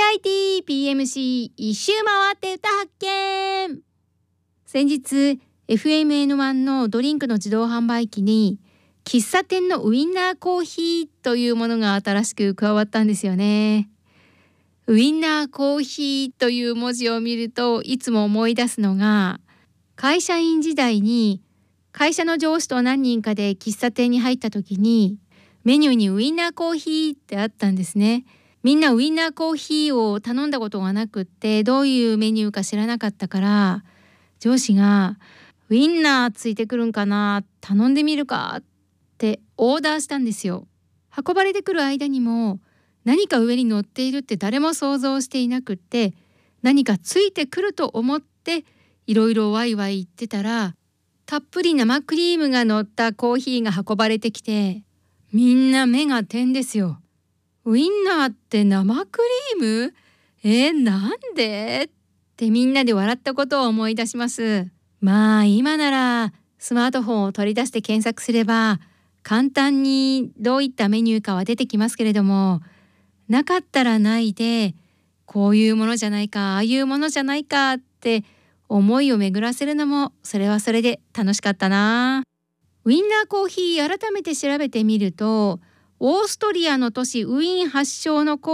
PMC 一周回って歌発見。先日 FMN1 のドリンクの自動販売機に喫茶店のウインナーコーヒーというものが新しく加わったんですよね。ウインナーコーヒーという文字を見るといつも思い出すのが、会社員時代に会社の上司と何人かで喫茶店に入った時にメニューにウインナーコーヒーってあったんですね。みんなウインナーコーヒーを頼んだことがなくって、どういうメニューか知らなかったから、上司がウインナーついてくるんかな、頼んでみるかってオーダーしたんですよ。運ばれてくる間にも何か上に乗っているって誰も想像していなくって、何かついてくると思っていろいろワイワイ言ってたら、たっぷり生クリームが乗ったコーヒーが運ばれてきて、みんな目が点ですよ。ウインナーって生クリーム？なんで？ってみんなで笑ったことを思い出します。まあ今ならスマートフォンを取り出して検索すれば簡単にどういったメニューかは出てきますけれども、なかったらないで、こういうものじゃないか、ああいうものじゃないかって思いを巡らせるのも、それはそれで楽しかったな。ウインナーコーヒー、改めて調べてみると、オーストリアの都市ウィーン発祥のコーヒー